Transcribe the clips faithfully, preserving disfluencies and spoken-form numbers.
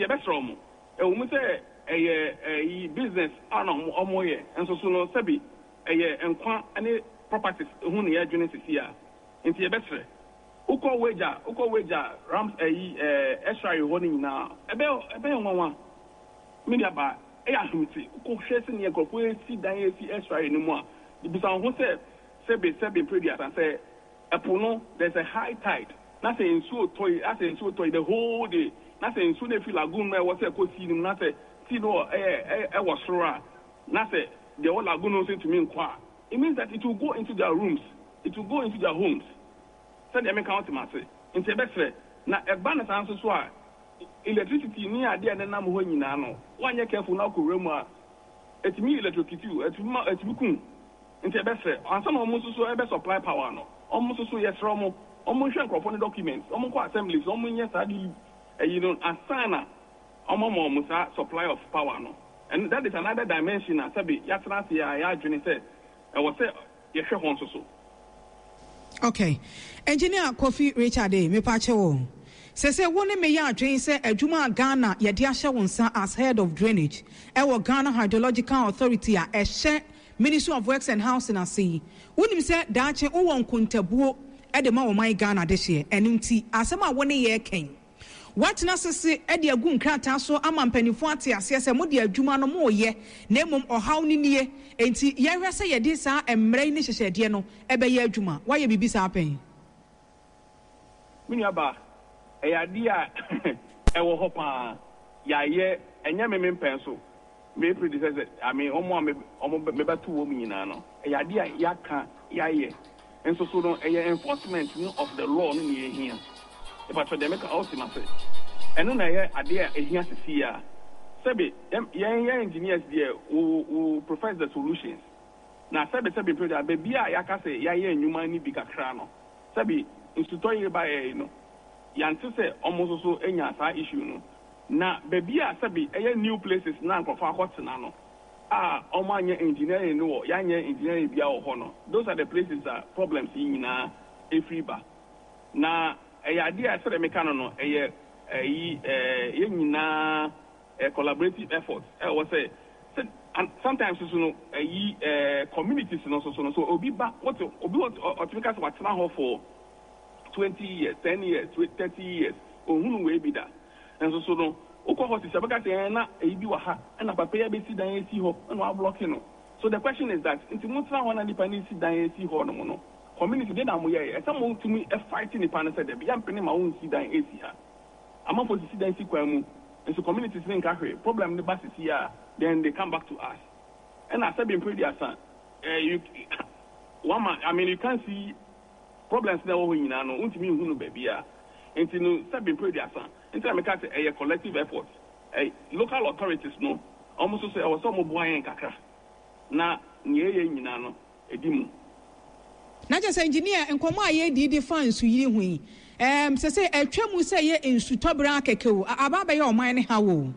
ye be from e wo mu say eye eh business ana omo ye enso so no sabi eye enkwa ane properties hu ne ye adwene sisi a nti ye be tre uko wager uko wager rams eh eh extra ho ni na ebe ebe nwanwa media ba e ahumti uko hwese ne ekofo esi dan esi extra ni mu a bisa ho say sebe sebe predia and say epono there's a high tide na say nsuo toy as nsuo toy the whole day na say nsuo na fi lagoon na wo say ko si nim na say ti no eh eh was sora na say the whole lagoon no say to me nkwa it means that it will go into their rooms it will go into their homes said the count matter into betre na eba na san so a electricity ni ade na nam ho nyina no wanye careful na ko remu a etimi electricity etimi etimi kun into betre ansa na omo so ebe supply power no omo so so yesro mo omo hwe nkrofo documents omo ko assemblies omo nya sa di you know asana omo mo musa supply of power no and that is another dimension na sabi yatra se ya ya adwene se e wo se ye hwe hon so so. Okay. Engineer Kofi Richard me pa chewo. Se se woni me ya adwen se adwuma Ghana ye de ahye wonsa as head of drainage. E wo Ghana Hydrological Authority a e hye Ministry of Works and Housing ase. Wonim se daache wo won kontabuo e de ma wo man Ghana de hye. Enunti asema woni ye ken. What na sese e de agu nkrata so ama mpanifo ate ase se mo de adwuma no mo ye na emom ohaw ni nie enti ye hwe se ye de sa emre ni hyehyede no e be ye adwuma wa ye bibi sa pen mini aba e ya di a e wo ho pa ya ye enya me mpen so me predecessor I mean omo omo me ba tu wo mi nyina no e ya di a ya ka ya ye enso so no e enforcement of the law no ye hia but for them ultimately and no na ye ade a ehia sisi a sebe yen yen engineers there who who profess the solutions na sebe sebe project be bia ya ka say ya ye enwuma ni bi kakra no sebe instituto ye ba ye no yante say omo so enya sa issue no na be bia sebe eye new places na nkofo akotena no ah omo anya engineering no ya anya engineering bia wo ho no those are the places that problems yin na every ba na e ya dia sere meka no no e yi eh ye nyina collaborative efforts e wo say sometimes so no e yi communities no so so no so obi ba what obi what make us what na ho for twenty years ten years thirty years ohunu we bi da and so so no ukọ ho sisi abaka say na e bi wa ha na papa ya be si dan esi ho na wa block no so the question is that inti mutra ho na nipa ni si dan esi ho no no community dey na mo ye e some to me e fighting the pan said be am pene ma won si dan esi ha ama for si dan si kwa mu and so communities think ahwe problem the bass here then they come back to us and I said been pretty asan eh you one man I mean you can see problems na wo nyina no untimi hu no ba bia enti no said been pretty asan enti I make say a collective effort eh local authorities no almost say I was some boy en kakra na nye ye nyina no edimu na just engineer enkomo aye di di fans yiri hu em se se atwamu se ye ensutobra kekewo ababa ye oman ne hawo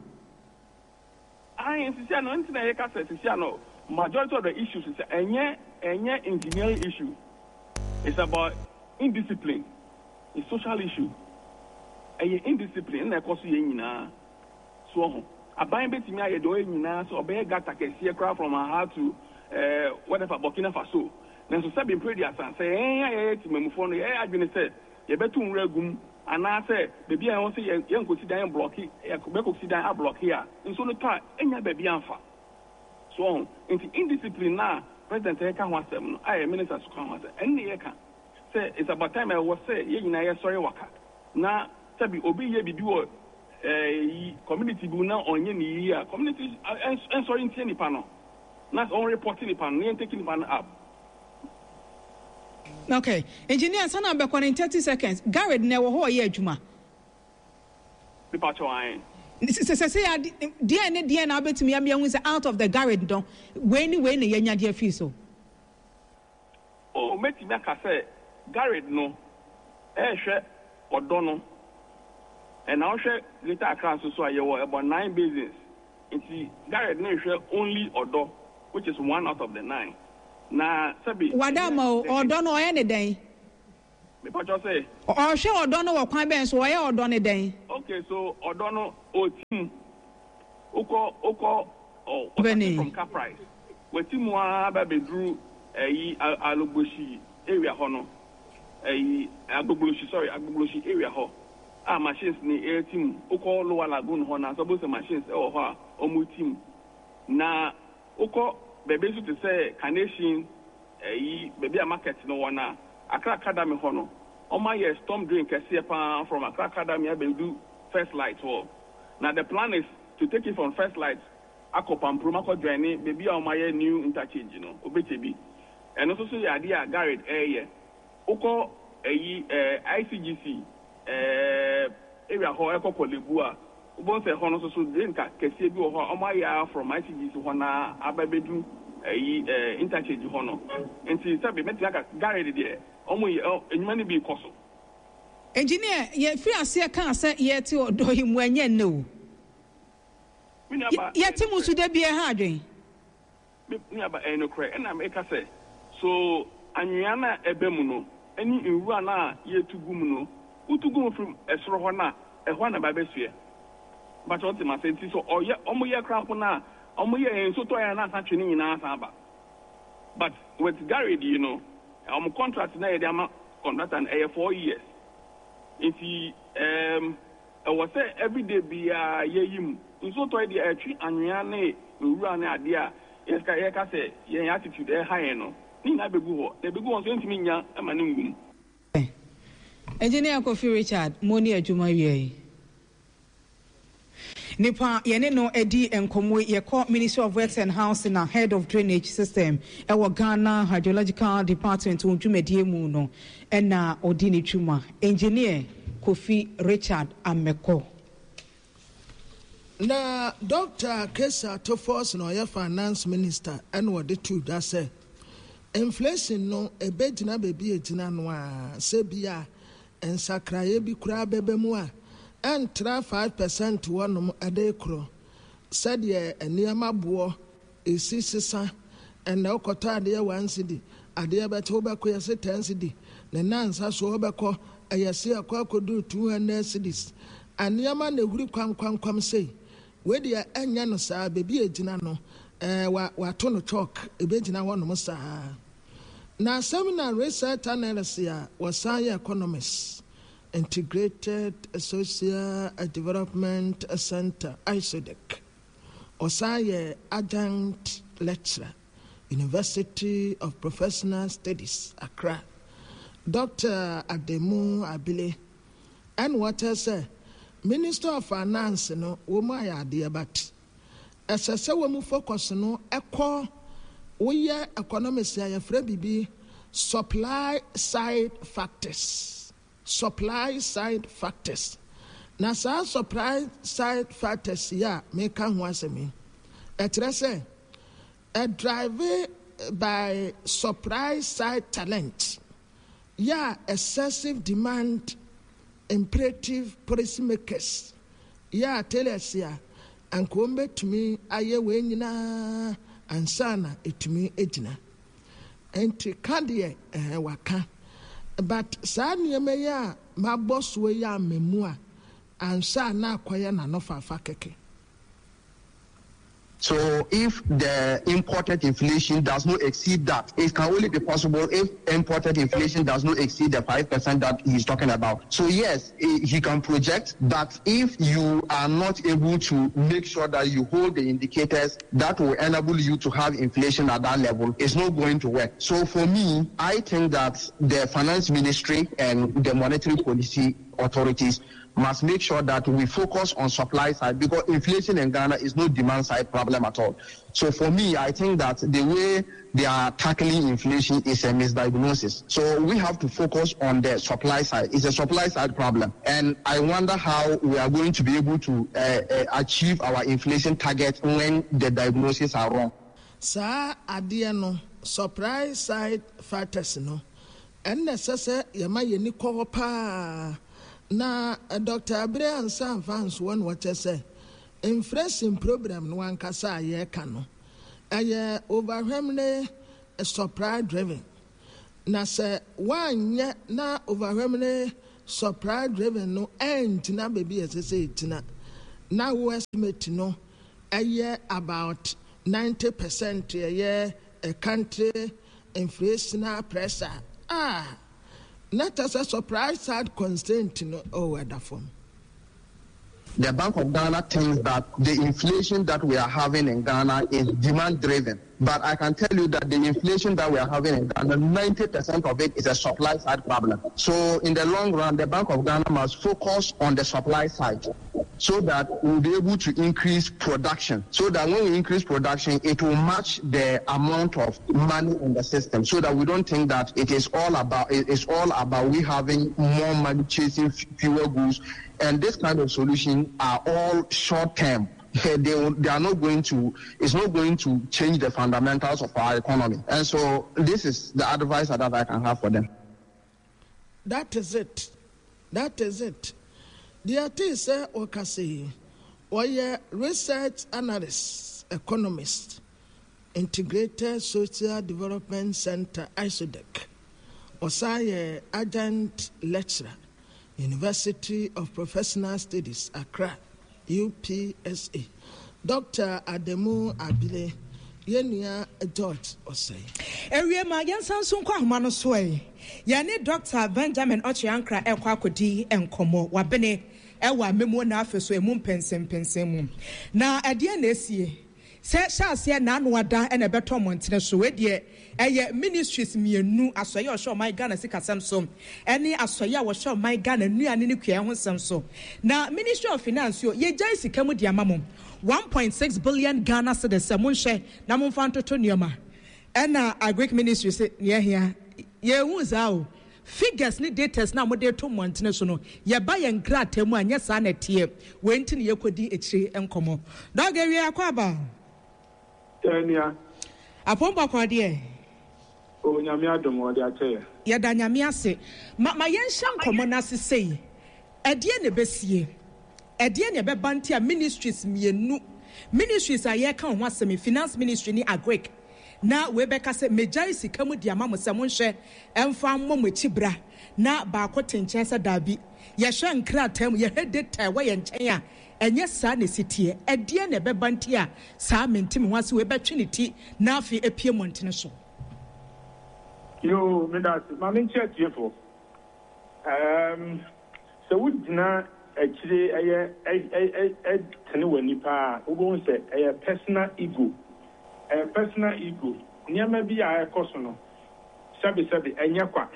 I insist no ntina ye ka se se no majority of the issues is enye enye engineering issue it's about indiscipline it's social issue eye indiscipline na ekoso ye nyina so ho aban betimi aye do ye nyina so obey gata kese kra from how to uh whatever Burkina Faso na so sabi pray dia san say eh eh timamufo no eh adwene say ye betu nragum ana say bebi a won say ye nkosi dan block ye be kosi dan a block here nso no ta enya bebi anfa so into indiscipline na president e ka ho asem no aye minister so ka ho asem enne ye ka say it's about time I was say ye nyina ye sorry waka na sabi obi ye bibi wo eh community bu na onye ni yi a community en sorry ntie nipa no na on reporting nipa no ye taking nipa no up. Okay, engineer sana be in thirty seconds. Garrett na wo ho ye adwuma. Be pacho an. Se se se dia ne dia na betumi am ye hu se out of the Garrett don. We ni we ne yanya dia fi so. Oh, meti me ka say Garrett no eh hwe odo no. And now hwe later account so so ayewo about nine basins. Inti Garrett na hwe only odo, which is one out of the nine. Na sabi wadama odo no ye ne den Me pa cho say. O hwe odo no wo kwan ben so wo ye odo ne den. Okay, so odo no o team. Oko oko oh from car price. We team wa ba bedru eyi alogboshi area ho no. Eyi agbogboshi sorry agbogboshi area ho. Ah machines ni air team oko lower lagoon ho na so bo machines e wo ho a omu team. Na oko bebe so to say carnation eyi bebe a market no wana Accra Academy ho no. Oma ye storm drain kese pa from Accra Academy be do first light ho. Now the plan is to take it from first light akopam promako journey baby oma ye new interchange you know obetebi. And also so ya dia Garrett area. Oko eyi eh I C G C eh area ho ekoko lebu a ubon se ho no so so drain ka kese bi ho oma ya from I C G C ho na ababedu eyi eh interchange ho no. Enti sabe metia ka Garrett there omo ye enyuma ni bi koso. Engineer ye free ase kan say ye ti odo himu enye ne o. Ye ti musu de bi e ha adwen. Me aba e no kre na me ka say so anwea na ebe mu no ani nwu na ye tugu mu no utugu mu from esoro ho na e ho na ba besue. But what ma say so oye omo ye kra na omo ye enso to ya na sa twene nyina sa ba. But with Gary you know I'm contract na yede ama contract and air four years. If he um I was say every day be uh yim so to the atri anwea na nwura na ade a yes ka ye ka say ye attitude e high no ni na begu ho na begu ho so ntimi nya ama ne ngum. Engineer Kofi Richard Moni adwuma wie Nipa yene no edi enkomo ye call Ministry of Works and Housing and Head of Drainage System e wo Ghana Hydrological Department undwumedie mu no e na odi ni twuma Engineer Kofi Richard Ameko na Doctor Kesa Tofos no ye Finance Minister and what the two that say inflation no e begina bebi egina no a se bia ensakraye bi kura bebe mu a entra five percent wonom adekro said ye eniama bo esi sisa and okoto ade one cedi ade bete obekọ ye ten cedi na nansa so obekọ ayese akwakodu two hundred cedis aniama na huri kwankwankwam sei we dia enya no saa bebi egina no eh wa wato no chalk ebegina wonom saa na seminar research analysis was science economists Integrated Social Development Center, I S O D E C, Osaye Adjunct Lecturer, University of Professional Studies, Accra, Doctor Ademu Abile, and what I say, Minister of Finance, no, woman idea, but as I say, we focus no, echo, we are economists, I have be supply side factors. Supply side factors. Na sa supply side factors ya make kan ho asemi. Etrese a drive by supply side talent. Ya excessive demand imperative policymakers. Ya tell us ya ankombe tumi aye we nyina ansana etumi ejina. Enti kadie eh waka. But sa niyeme ya ma boss we ya memua ansa na akwaya na no fafa keke. So if the imported inflation does not exceed that, it can only be possible if imported inflation does not exceed the five percent that he's talking about. So yes, he can project, but if you are not able to make sure that you hold the indicators that will enable you to have inflation at that level, it's not going to work. So for me, I think that the finance ministry and the monetary policy authorities must make sure that we focus on supply side, because inflation in Ghana is no demand side problem at all. So for me, I think that the way they are tackling inflation is a misdiagnosis. So we have to focus on the supply side. It's a supply side problem. And I wonder how we are going to be able to uh, uh, achieve our inflation target when the diagnoses are wrong. Sa adia no supply side factors no. And necessary yama yeni ko pa. Na uh, Doctor Abraham Sam fans one what I say. Inflation program no one kasa ye kano. Aye overwhelmingly supply driven. na sɛ wanyɛ na overwhelming supply driven no ɛntina baabi ɛsɛ sɛ ɛtina na wo estimate no ɛyɛ about ninety percent ɛyɛ a country inflationary pressure ah not as a supply side constraint no oh at the form. The Bank of Ghana thinks that the inflation that we are having in Ghana is demand driven. But I can tell you that the inflation that we are having in Ghana, ninety percent of it is a supply side problem. So in the long run, the Bank of Ghana must focus on the supply side so that we'll be able to increase production. So that when we increase production, it will match the amount of money in the system. So that we don't think that it is all about, it's all about we having more money chasing fewer goods. And this kind of solution are all short term. They, they are not going to, it's not going to change the fundamentals of our economy. And so this is the advice that I can have for them. That is it. That is it. The artist said, Okasi, or research analyst, economist, Integrated Social Development Center, I S O D E C, or say adjunct lecturer, University of Professional Studies, Accra, U P S A. Doctor Ademu Abile, Yenia George Osei. Area ma yansan so kwa homa no so e. Ya ne Doctor Benjamin Ochiankra ekwa akodi enkomo wabene ewa memo na afeso emu pensem pensem mu. Na ade na esie. Se shaase na anu ada e na beto montene so we de eye ministries mienu asoye ohwe my Ghana sikasem so ene asoye a wohwe my Ghana nuane ne kua ho sem so na Ministry of Finance yo ye jai sika mu dia mamom one point six billion Ghana cedis monhwe na momfa ntoto nioma ena agric ministry se ye hia ye hu za o figures ni data na mo de to montene so no ye ba ye nkrata mu anya sa na tie we ntini ye kodi echire enkomo dog area akwaba enia apomba kwa de o nyame adom o de ache ye da nyame ase ma ma ye nhya nkomo na sesei ade ne besie ade ne be banti a ministries mienu ministries a ye kan ho asem finance ministry ni agric na we be ka se mejai sika mu dia mammo se mo nhwe emfa mmom echibra na ba ko tenchen se dabi ye hwe nkratam ye hedeta we ye nchen a enye sa ne sitie ade ne be banti a sa mentim ho ase we be twe ne ti na afi epie montene so yo me that man in church for um so we dina actually eh eh eh tene wani pa we go say eh personal ego eh personal ego niam bi a ekoso no sabe sabe enye kwa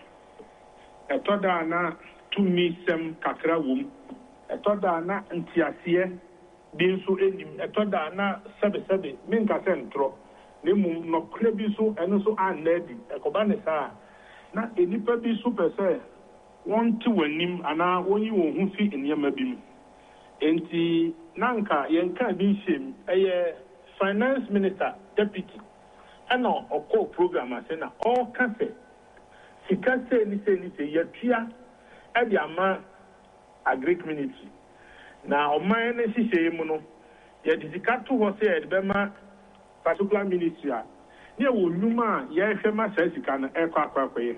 etoda na to me sem kakra wom etoda na ntiase bi nso enim etoda na sabe sabe me nka sentro ne mu no kra bi so eno so anadi ekoba ne sa na enipa bi so pese won ti wanim ana woni wo hu fi eniyama bi mu enti nanka yenka bi shem eye finance minister deputy ana oko program ase na all cafe sika se ni se ni se yatua e bi ama agric ministry na o man ne sise mu no ye dizika to ho se e be ma particular ministry a ne wo numa ye hwe ma sika na e kwa kwa kwa ye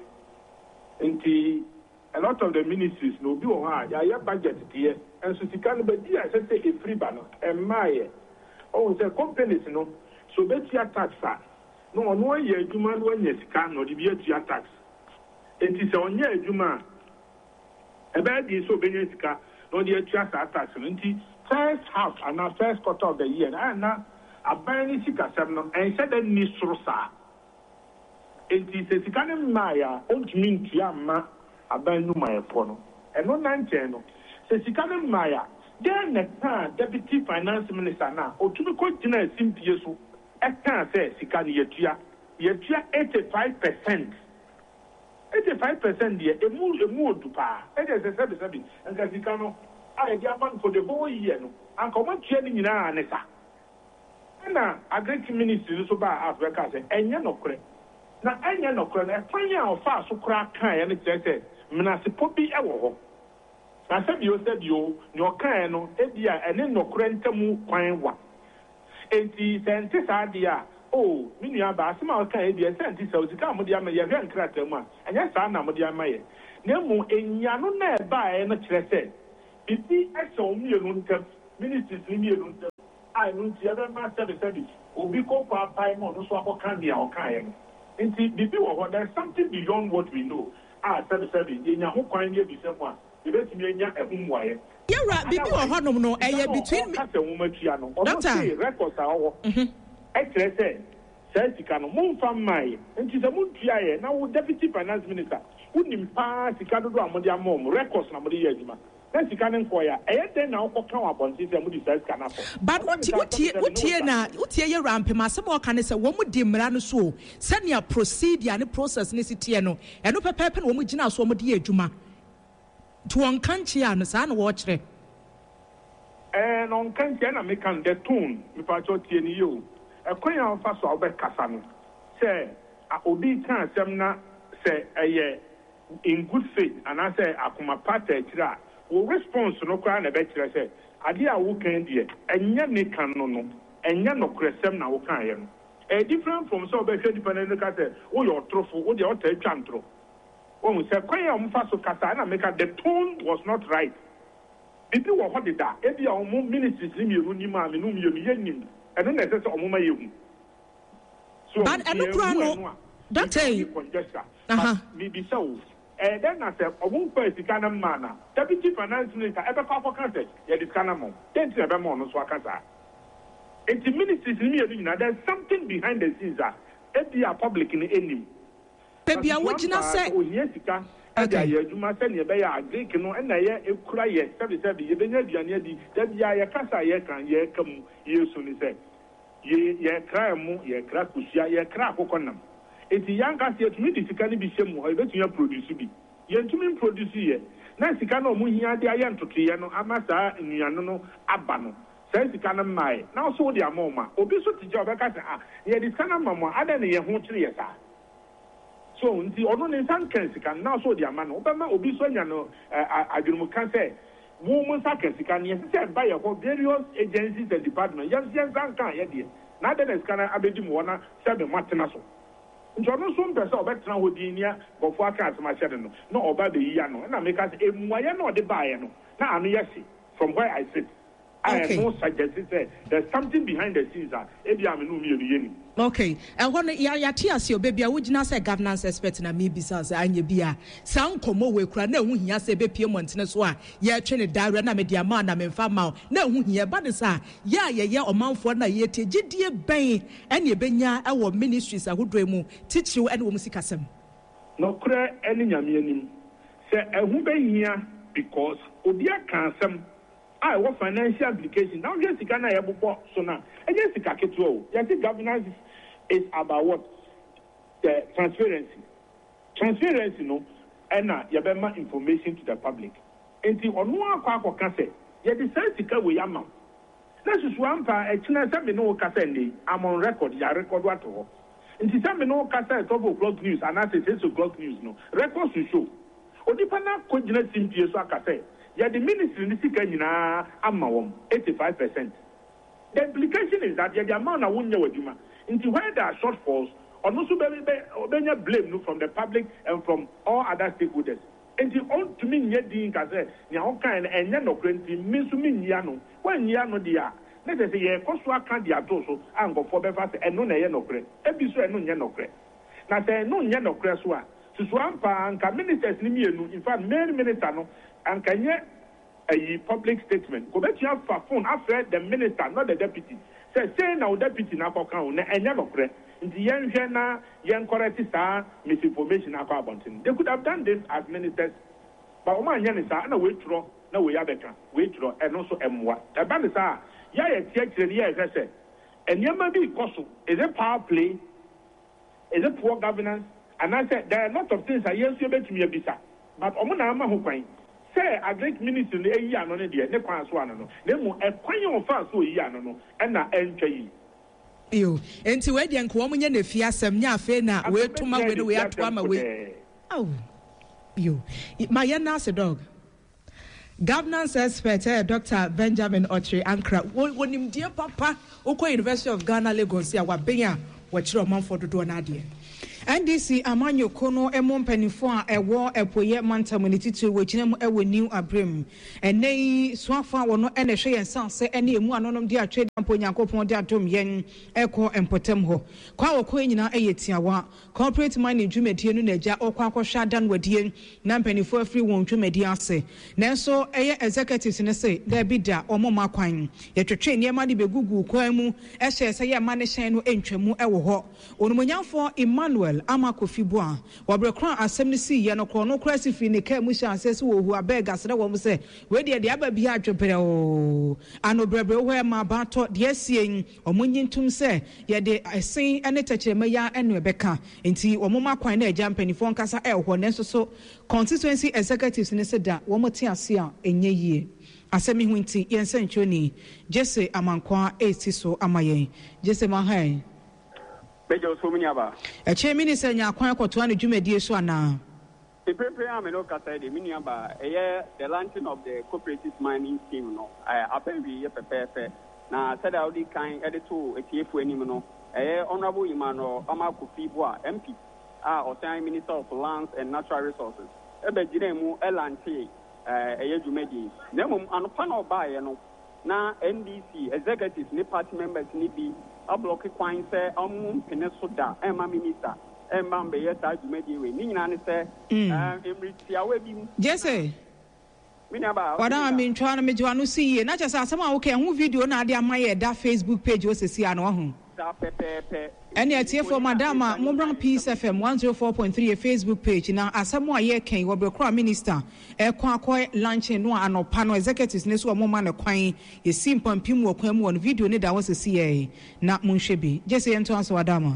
nti a lot of the ministries no bi o ha ya ya budget tie enso sika no be di a se e free ba no e maye o se companies no so be tia tax a no no ye adwuma no anya sika no de bi tia tax nti se onye adwuma e be di so be nya sika no de tia tax nti first half and first quarter of the year na na abani sika sem no en se da ni soro sa enti se sika ne maya ontumi ntua ma aban no maya fo no eno nanche no se sika ne maya den na ta deputy finance minister na otumi ko gina simpie so e kan se sika ne yatua yatua eighty-five percent eighty-five percent de emu emu odupa e de se se se bi anka sika no a e dia man for the whole year no anka o ma tua ni nyina ne sa na agric ministry so ba Africa say enye nokore na enye nokore na kwan ya ofa so kura kan ya ne tese menase pobi e wo ho na se bi o se bi o ni o kan no e bia ene nokore ntamu kwan wa enti sente sa dia oh mini aba asema ka e dia senti se osika mo dia ma ye hwe nkrata mu a anya saa na mo dia ma ye na mu enya no na e ba e no kire se bibi eso mi enu ntam ministers ni enu ntam ai no ti ebe ma se be obi ko pa pai mo no so akoka dia o kan ye nti bibi wo ho there's something beyond what we know ah se be enya ho kwan ye bi se mo a e betimi enya ehum waye yara bibi wo ho no no eye between ka se wo matua no o say records a wo ekere say say sika no mumfa mai nti se muntua ye na wo deputy finance minister unim pa sika dodo amode amom records na amode ye adwuma na sika ne nkoya eye den na wo kan abonti se mudi say sika na for but uti uti uti na uti ye rampe ma se mo kan se wo mu di mra no so se ne procedure ne process ne sitie no eno pepepe na wo mu gina so wo de ye adwuma to on kanchi an sa na wo kire eh no kanchi na me kan the tone me pa cho tie ni yo ekwan ya fa so obe kasa no say obi kan asem na say eye in good faith and I say akuma party tira o response no kwa na be tira say ade a wo kan die enya ne kan no no enya no kresem na wo kan ye no e different from so be hwe dependent ka say wo your trofo wo de o ta twa ntro o mu say kwan ya mo fa so kasa na make the tone was not right bibi wo ho de da e bia o mo ministries ni mi ru ni ma me no mi ye nim eno na sese omuma yehu so but eno kura no doctor aha mi bi so eh then na say omun pa sika na mana deputy finance minister e be ka for country ye discuss na mo then ti e be mo no so akasa enti ministries ni ye nyina there's something behind the scenes ah e bia public ni enim pe bia wo gina say o ye sika ada ye adwuma se ne be ya agric no na ye ekura ye sabi sabi ye benya aduane adi da bia ye kasa ye kan ye kam yesu ni se ye ye kra mu ye kra kusia ye kra akokonam eti yanka se etumi di sika ni bi hyemu e betunya produce bi ye ntumi produce ye na sika na omu hia de aye ntotoye no amasa nnuano no aba no sai sika na mai na so de amoma obi so tije obeka se ah ye di sika na mama ada ne ye ho kire ye sa so nti ono ne san kan sika na so de ama no obema obi so nya no adwumu kan se wo mo sa kan sika ne se ba ye ko various agencies and departments yan yan san kan ye de na de ne sika na abedi mo na se be matena so nti ono so mpesa obetena ho di nia gofo aka asema hye de no na oba be yi ya no na make us emuaye na ode ba ye no na anu yesi from where I sit I no suggest say there's something behind the scenes that ebi am no mi yeni. Okay, and when ya ya tia se obebi a wugina say governance expert na me bisa say anya bia san komo we kura na hu hia say be pie montene so a ya twe ne dare na me dia ma na me fa ma na hu hia ba de sa ya ye ye omanfo na ye tie gidie ben ene ebenya e wo ministries ahodo mu teacher ene wo musikasem. No kura ene nyame anim say ehu be hia because obi aka asem I what financial implication now just sika na ye bobọ so na e just sika keto o you see governance is about what the transparency transparency no and na ye be ma information to the public enti onu akwa akwa say ye the sense sika we yama na susu ampa e kina se me no ka say ndi am on record ya record what ho enti se me no ka say twelve o'clock news and I say six o'clock news no records to show odipa na ko gina simpie so aka say yeah, the ministry in the sika nyina ama eighty-five percent. The implication is that yeah, the amount of wunya waduma. Into where there are shortfalls, or no so be blame no from the public and from all other stakeholders. And the all to me nye di nkaze nya hoka enye no kwenti minsu mi nya no. When nya no dia. Let us say yeah, koso aka dia to so angofo be fa se eno na ye no kre. Ebi so eno nya no kre. Na say eno nya no kre so a susu ampa anka ministers ni mienu in fact main minister no and can you a public statement? Go back to your phone after the minister, not the deputy. Say, say now, deputy now for count, and never pray. In the young Jena, young correct star, misinformation about Bonton. They could have done this as ministers, but Oman Yanisa, and a wait throw, no way better, wait throw, and also M one. The Banisa, yeah, it's yes, I said. And you may be costly. Is it power play? Is it poor governance? And I said, there are a lot of things I yes, you bet me a bisa. But Omana Mahukain. Say a great minister in a year no idea, ne kwan so ano no. Ne mu e kwan yo fa so yi ano no, e na entwa yi. Yo, enti we de nko omunye na fi asem nya afi na we tuma we we ato ama we. Oh. Yo. My yana se dog. Governance expert eh, Doctor Benjamin Ochre Ankra. Wonim die papa, ukwa University of Ghana Lagos ya wabenya wɔkyerɛ ɔmanfoɔ dodoɔ no adeɛ. N D C amanyoko no emo mpanifo a ewo epoye mantam ne titu wɔgyina mu ewo new abrim enei soafa wo no ene hwe yen sanse ene emu anonom de atwe ampo nyankopon de adom yen ekɔ empotem ho kwa wɔkɔ nyina eye tiawa corporate mining dwumadie no naja okɔ akɔhwa dan wadie na mpanifo afiri wɔn dwumadie ase nanso eye executives ne se da bi da ɔmo makwan yɛtwetwe niema de begugu kwan mu ɛhyɛ sɛ yɛ ma ne hyɛn no entwamu ɛwɔ hɔ onumonyafo Emmanuel ama Kofi Boa wabrekran asem ne si ye no kro no kra si fi ne ka mu hya asese wo hu abeg asere wo mu se we de de aba bi adwepere o ano brebre wo ma ba to de asien omunyintum se ye de esen ene techirema ya enu ebeka enti wo mu makwan na agya mpanifo nkasa e ho ne so so constituency executives ne se da wo moti ase a enye yie asemi hu nti yense ntwoni Jesse Amankwa eti so amayen Jesse Mahai Bejo so many aba. A chair minister nya kwan kwato an dwumadie so ana. The prepare am no kasa de mini aba eh the launching of the cooperative mining scheme no. I apen wi ye pepepe na said I already kind edito etiefu anim no. Eh honorable Emmanuel ama Kofi Boa M P ah Osan Minister of Lands and Natural Resources. E be gire mu e launch eh eh dwumadie. Na mum anopa na oba ye no na N D C executives ni party members ni bi a block kwan say omu pene soda e ma minister e ma mbe ye ta dwumadi we ni nyina ne say eh emriti awe bi Jesse mini aba wada am ntwa na mejiwa no si ye na chese asema wo ke hu video na ade amaye da Facebook page wo sesi ano ho da pepepe ene atie for madama Mobran Peace F M one oh four point three Facebook page na asemo aye ken wo brekra minister e kwa akoi launching no anopa no executives ne so o moma ne kwan ye simpampim wo kwan mu on video ne da wo sesi ye na munhwe bi Jesse ento aso wadama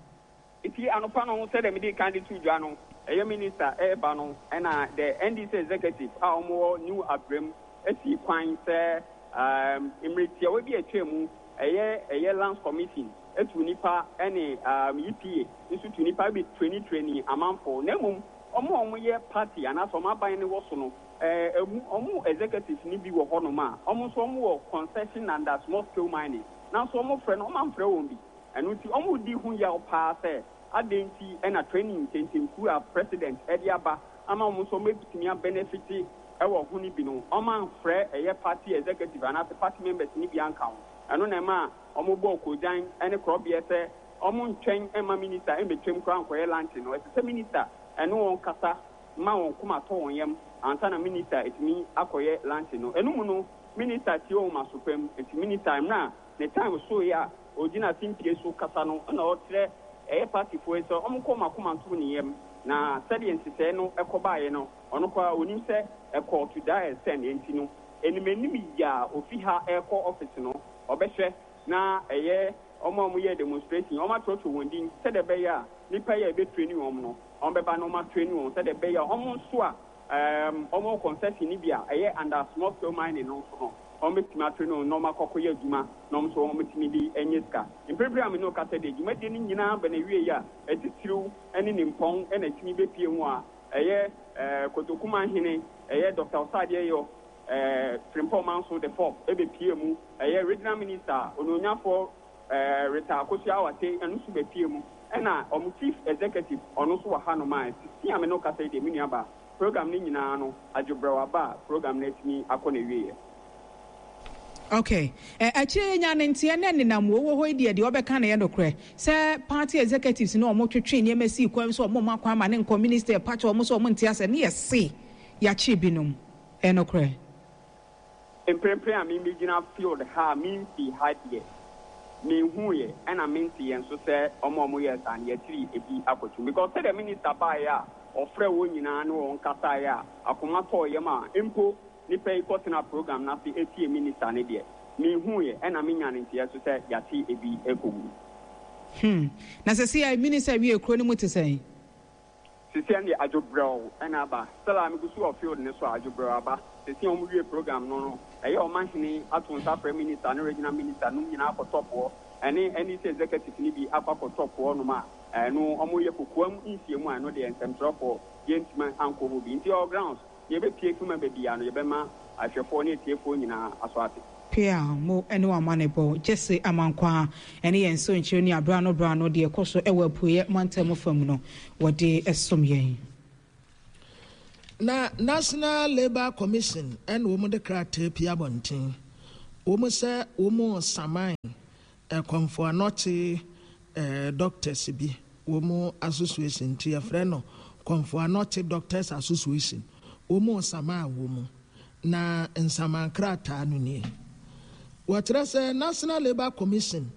iti anopa no se de me di candidate dwa no eye minister e ba no na the N D C executive a omo new abram esi kwan se um imreti we bi atwemu eye eye lands committee etu nipa ene um E P A isu tu nipa bi twenty twenty amanfo na mum omo omo ye party ana so maban ne wo so no eh omo executive ni bi wo ho no ma omo so omo wo concession and small scale mining na so omo frɛ no omo amfrɛ won bi enu ti omo di hu ya pa se adenti ena training tentin ku a president ediaba ama omo so mebitimi benefit e wo hu ni bi no omo amfrɛ eye party executive ana party members ni bi anka enu na ma omo bo kojan ene krobie se omo ntwen ema minister embetwem kra nkoye lunch no ese minister enu won kasa ma won kuma to won yam ansa na minister etimi akoye lunch no enu mu no minister ti o ma supreme eti minister na the time so ya ogina simpie so kasa no na o tre eye party fo so omo koma kuma nto ni yam na sedience se no ekoba ye no ono kwa onim se ekọ to die send enti no enimeni ya ofi ha ekọ office no obehwe na eye omo omo ye demonstration omo trotro wondin se de be ya nipa ye be training omo no omo be ba no ma training omo se de be ya omo so a um omo concession ni bia eye under small scale mining no so no omo tima training no ma kokoye adwuma no omo so omo timi di enye ska imprebri am no ka se de adwuma de ni nyina ba na wie ya etitiru ene ni mpon ene timi be pie mu a eye eh kotokuma hene eye Doctor Osade yo eh Frimpong Manso the fourth ebe pie mu eye regional minister ononyafo eh Rita Akosia Awate anu su be pie mu ena omu chief executive onu so wa hanu ma si ame no kasa de mini aba program ni nyina no adwobrawa ba program na timi akọ na wie. Okay. Eh achire nya ne ntie ne nenam wo wo hoi de de obeka na ye dokre. Se party executives no omo twetwe ne masi kwam so omo makwa ma ne nko minister patch omo so omo ntia se ne ye se ya chi binom. Enokre. Emprempre a mi gina field ha mi fi hadie. Me hu ye na me nti yen so se omo omo ye san ye tiri ebi akotu because say the minister ba ya ofre wo nyina no on kasa ya akoma to ye ma empo ni pay na program na fi eti minister ne de me hu ye na me nya ne nti so se ya ti ebi ekogu. Hmm. Na se si ai minister wi ekro ni muti sen. Sisi ande adwobrɛw ɛna ba sala me gusu of field ne so adwobrɛw aba sisi omu wie program no no ɛyɛ o manhene ato nsa prime minister ne regional minister no nyina akɔtɔpɔ ɛne ɛne sɛ executive ni bi akɔtɔpɔ no ma ɛno omu yɛ kokoam nsiemu a no de nsɛmtrɔfo yɛntuma ankɔ ho bi nti all grounds yɛbɛpie kuma baabi a no yɛbɛma ahwɛfoɔ ne etiefo nyina aso ate. okay mo ene wa manebo jesse amankwa ene yen so nchiro ni abra no bra no de ekoso ewa puye mantem fam no wode esom yen na National Labour Commission and woman de krate pia bontin woman say woman saman e komfo anoti eh doctors bi woman association ti afre no komfo anoti doctors association woman saman woman na nsaman krata anu ni watre say National Labour Commission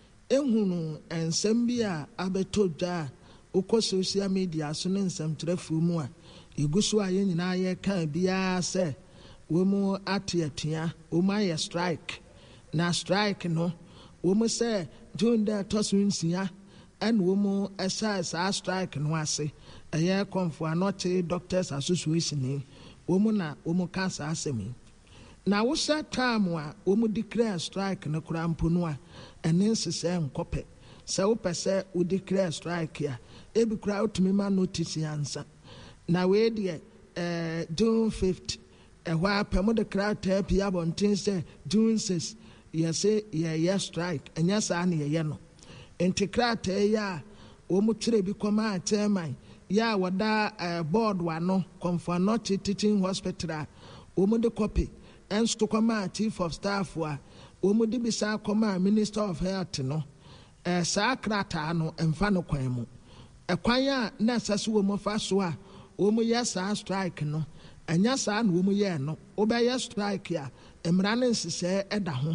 ehunu ensem bi a abeto dwa ukọ social media so ne nsem trefu mu a igusu aye nyina ye kan bia se wo mu ate atua wo mu aye strike na strike no wo mu se june da tosu nsia and wo mu esa sa strike no ase eye konfo anote doctors association wo mu na wo mu kansa asemi na wo sa time a wo mu declare strike no krampo no a ene nsese nkope se wo pese wo declare strike ya ebi kra utumi ma notice yansa na we de eh June fifth e wa pemo de krata pia bontin say June sixth ye say ye ye strike enya sa na ye no enti krata ya o mu tire bi koma ateman ya wada uh, board wa no Comfort Teaching Hospital o mu de copy ensto koma chief of staff wa o mu de bi sa koma Minister of Health no eh sa krata no emfa no kwan mu ekwan a na asase wo mu fa so a wo mu yes strike no anya sa na wo mu ye no wo be yes strike ya emra ne nsese eda ho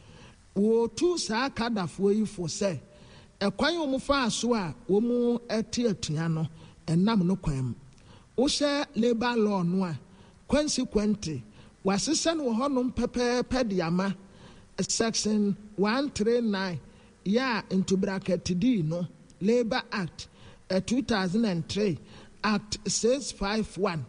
wo tu sa kadafo yi fo se ekwan wo mu fa so a wo mu eti atua no enam no kwan mu wo hye labor law no a consequently wasese no ho no pepe pediama section one thirty-nine ya into bracket D no Labor Act uh, two thousand three Act six fifty-one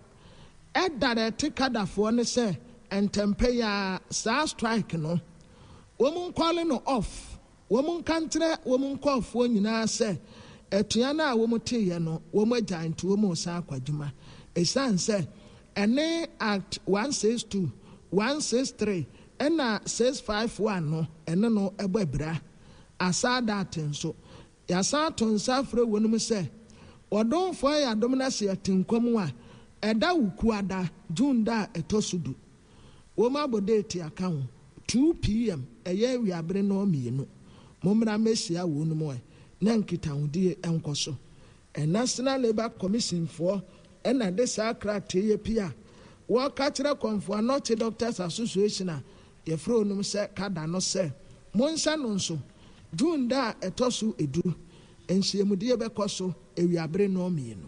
edare tikadafo ne se entempe ya sa strike no womun calling no off womun kantre womun kofo nyina se etua na womun teye no womun agyanto womun sa akwadwuma esan se ene Act one sixty-two one sixty-three ena six fifty-one no ene no ebabra asa that nso ya sa tonsa fre wonum se odon fo ya domina se atinkwam a eda wukuada June da etosudu wo ma bodeti aka ho two p m eye wiabre no mienu momra mesia wonum e na nkita hodi enkoso e National Labour Commission for ena de sakrate ye pia wo ka kire konfo not doctors association a ye fre wonum se kada no se monsa no nso June da etosu edu enhyemude bekoso ewiabre no mienu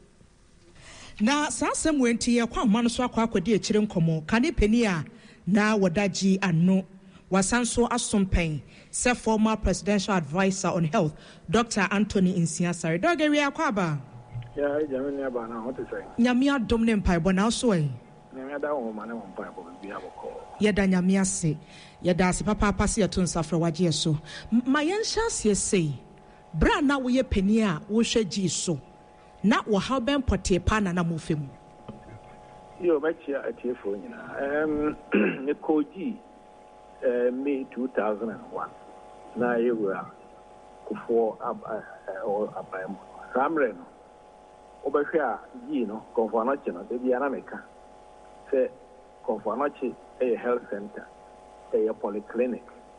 na sasem wenti ye kwa amano so akwa akwade akire nkomo kane pani a na wadaji anno wasanso asompen se former presidential advisor on health Doctor Anthony Insiasare dogeri akwaba ya jamani aba na hote sai nyamia domne mpai bona so e nyamia da wo mane wo mpai bo bia boko yeda nyamia se yeda se papa pase ya tun safra waje so mayenhya se sei bra na wo ye pani a wo hwaji so na wo ha ben pote pa na na mo femu yo bachi atiefo nyina em ne koji eh May two thousand one na yewa kufo ab or abam ramre no obehwe a yi no konfanachi no de bia na meka se konfanachi e health center e polyclinic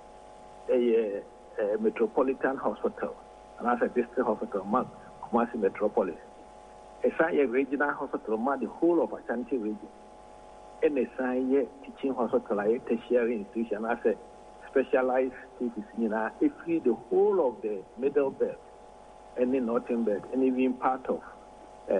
e metropolitan hospital and as a district hospital man Kumasi metropolis a science regional hospital man the whole of Ashanti region and a science teaching hospital a tertiary institution as a specialized cases you know if we the whole of the middle belt and the northern belt and even part of uh,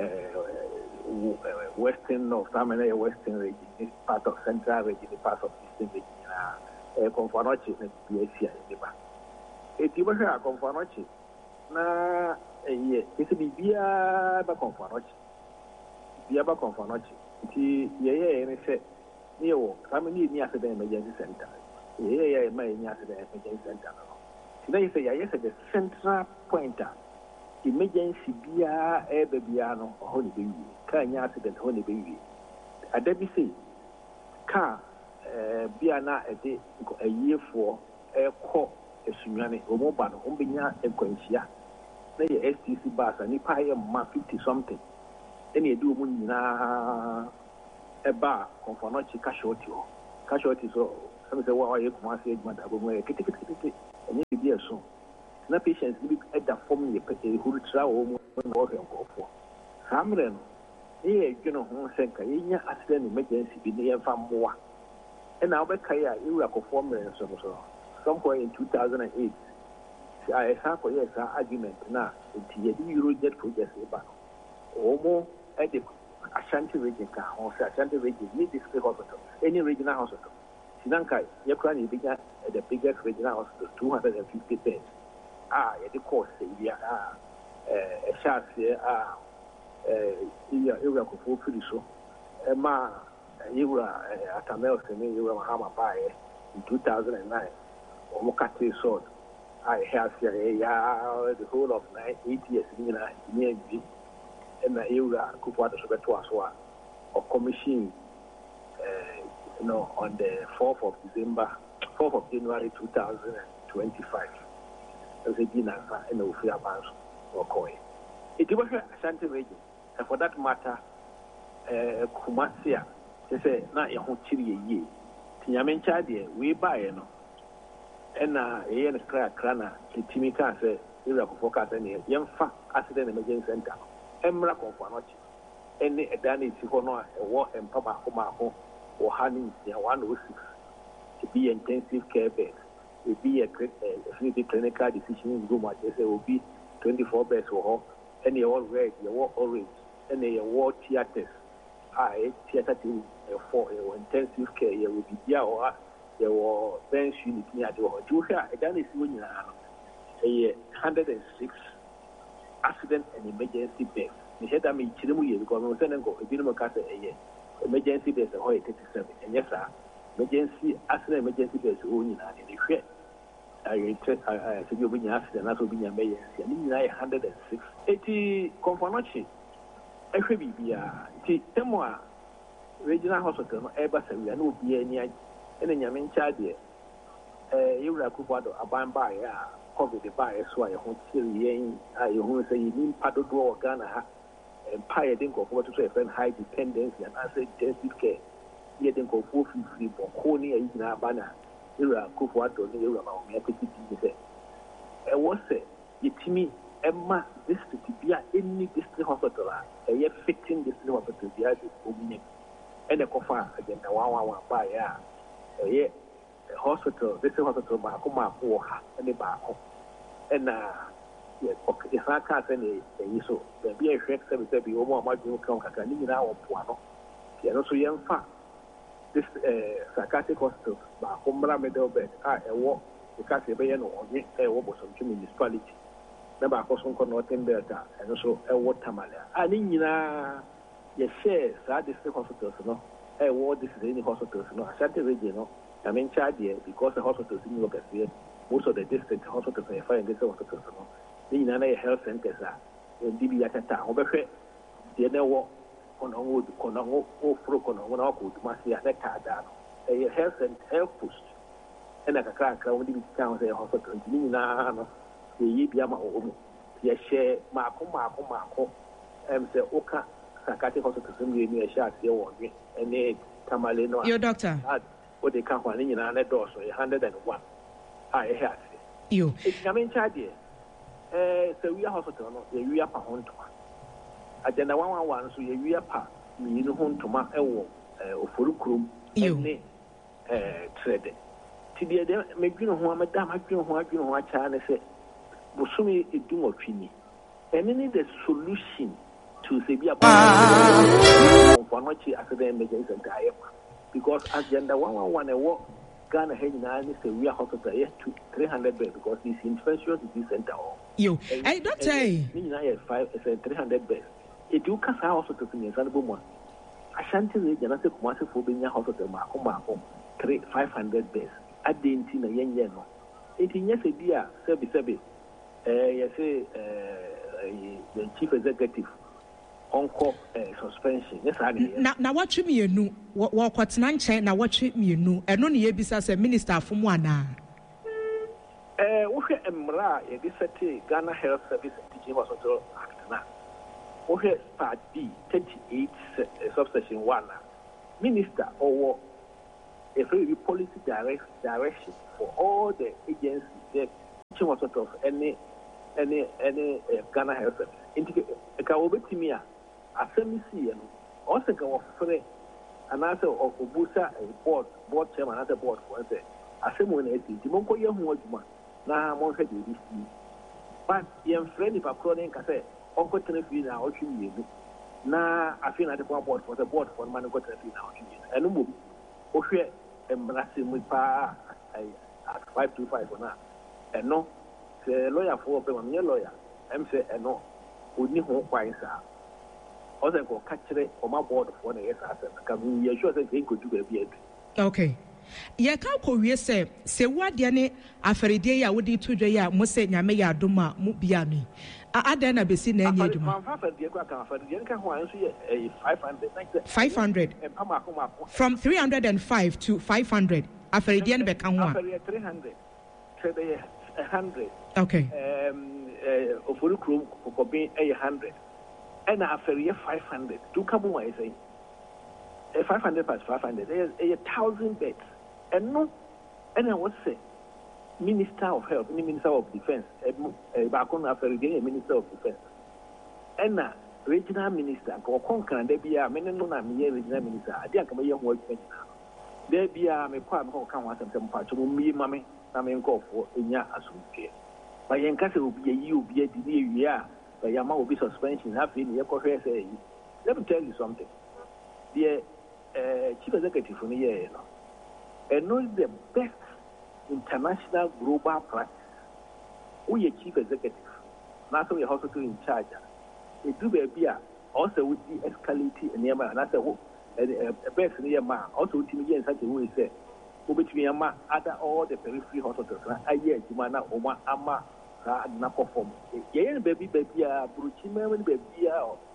western north Samana western region is part of central region the part of eastern region uh Konfanochi na B S C deba eti bo hwa Konfanochi na eh ese bibia ba Konfanochi bia ba Konfanochi ti yeye ne se ni wo kama ni ni ase da emergency center yeye yeye mai ni ase da emergency center no ti na yese yeye se the central pointer emergency bia e be bia no ho ni be yi ka nya accident ho ni be yi adabi se ka eh bia na ede ayefo ekọ esunyane omo ba no ombenya ekwanhia na ye S T C bus ani pa ye ma fifty something ene edi omo nyina eba Konfonochi casualty o casualty so some say wa ye kuma se edma da bomo e kitikiti ene bi eso na patients bi eda form ye pete huru tra o mo no o henkofo samre no ye edweno ho senka ye nya accident emergency bi ne ye fa moa ena obeka ya iwu akofo mre so so some point in two thousand eight I have for yes argument na the Eurojet project eba omo at the Ashanti region ka or Ashanti region need this hospital any regional hospital Sinanka yakra ni bigger at the biggest regional hospital two hundred fifty beds ah ya the course ya ah eh shots here ah eh ya ya ko fo firi so e ma you were atamel se me you were Mahama Baye in two thousand nine omo kate sword I have here yeah the whole of nine eight years in na near bi and na era kufa to so beto aso a commission uh, you know on the fourth of December fourth of January two thousand twenty-five as a dinner and no free advance or coin it was Ashanti region and for that matter uh Kumasia they say na e ho chiri ye tinyame ncha de we buy no ena eye ne kra kra na kitimi ka se ira ko focus ne yemfa accident emergency center emra Konfonochi ene eda na iti ho no a ewo empa ba ko ma ho wo ha ni ya one oh six to be intensive care bed it be a clinical decision room at say will be twenty-four beds ho ene ye red ye orange ene ye wo theaters I theater team for intensive care ye will be there or there were bench unit near the hall. You hear a done is winning a hundred and six accident and emergency beds. The head of me, Chimuye, because we send go a minimum cast a year. Emergency beds are thirty seven. And yes, sir, emergency accident emergency beds only in the share. I said you'll be accident, that will be a mayor. And a hundred and six. Eighty Konfonochi. Every be a Temoa regional hospital, Airbus, and we are no be any. Ene nyame ncha de eh yewura kukwado aban ba ya covid ba ya so ya ho tiri yen a ye ho say yin padodo o Ghana ha empire den ko ko to say friend high dependency and as intensive care ye den ko fu fi fi bo ko ni yi na bana yewura kukwado ni yewura ba o me apeti ti say e wo say yitimi emma district bia any district hospital a ye fitting district hospital bia de omunye ene ko fa agenda one one one ba ya eh hospital this hospital ba ko ma ko ha ne ba ko na ye ko ke ha ka se ne yi so be bi e hwek se be bi o mo ma ju kan kaka ni na wo po ano ye no so ye mfa this eh psychiatric hospital ba ko mra middle bed a e wo e ka se be ye no onye e wo bo so municipality na ba ko so ko no tembelta e no so e wo tamale a ni nyina ye share sa district hospitals no eh what this is any hospitals no Ashanti region no I mean charge because the hospitals in local here most of the district hospitals are fine this hospitals no they na na health centers are in D B A tata obehwe they na wo kono wo kono wo o fro kono wo na ko tuma sia na ka da no eh health and health post ena kakra kakra wo di town say hospital ni na no ye yi bia ma o mu ye share ma ko ma ko ma ko em say oka sakati hospital ni ni e sha tie wo ni ene tamale no your doctor what they can one in an door so one hundred and one I have you it's coming charge eh so we are hospital no we are pa hontoma agenda one one one so we are pa mi no hontoma e wo oforukrum ene eh trade ti de de medwino ho amada madwino ho adwino ho acha ne se busumi edum otwini ene ni the solution to say be about for much accident emergency center because agenda one one one a walk Ghana heading now is a real hospital here to three hundred beds because it's infectious disease center. You, hey, doctor, me now have five, three hundred beds. If you can hospital in Sanabo one, Ashanti region, I say Kumasi for being a hospital, Marco Marco, three five hundred beds. I didn't see a young yeno. Eighteen years a year, service service. Uh, you say uh, the chief executive. ɔnkɔ suspension ne saa ne na na watwe mienu wɔkɔtena nkyɛn na watwe mienu ɛno ne yɛbisa sɛ minister afomu anaa ɛɛ wohwɛ mmara a yɛde sɛte Ghana Health Service and Teaching Hospital Act na wohwɛ part B thirty-eight subsection one a minister ɔwɔ a very policy direct direction for all the agencies the teaching hospitals any any any uh, Ghana Health Service into ka obetimi a asem si ye no also ka ofre anase obusa board board chairman anase board for say asem won eti ti monko ye hu adwuma na mon hwe de bi si but ye friend if akro ne ka say onko tena fi na otwi yegu na afi na de board for the board for man ko tena fi na otwi yegu eno mo ohwe embrase mu pa at five two five na eno se lawyer for pe me lawyer em say eno oni ho kwan sa o se ko kachire o ma board for na yes asem ka we ye sure say ke ko du ba bi adu okay ye ka ko wie se se wade ne afaridie ya wodi to dwa ya mo se nyame ya adoma mu bia mi adan na besi na enye aduma five hundred from three hundred five to five hundred afaridie ne be ka ho a three hundred one hundred okay um uh ofuru krom kokobin one hundred and afaridie five hundred do come why say five hundred plus five hundred is a thousand beds and no and I was say Minister of Health, Minister of Defense, Bakon Afaridie, Minister of Defense, and a regional minister, or Conquer, and there be a many no regional minister. I didn't come here work. There be a me quite more come once and some part of me, mammy, I mean, go for in your assumption. By Yankasa will be a you, be a delay, yeah, by Yama will be suspension, have been your career say. Let me tell you something. The chief executive from the year, and know the best international global practice. We are chief executive. Now we are hospital in charge. We do be also with the escalating and near and that's a best near man. Also with me in such a way say, between Yama, other all the periphery hospitals. I hear Jimana Oma Ama na perform. Yen baby baby a Bruchima baby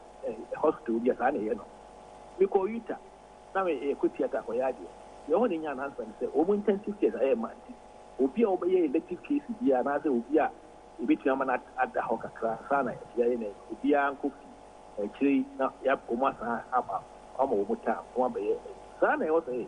a hospital, yes, I know. We call you that. Now a good theatre for Yadi. The only answer is over intensive case I am. Obi obey elective case bi anaze obi a ebetumi ama na ada ho kakra sana ya ene obi a nkofi ekiri na ya koma sa aba ama o muta o abaye sana e say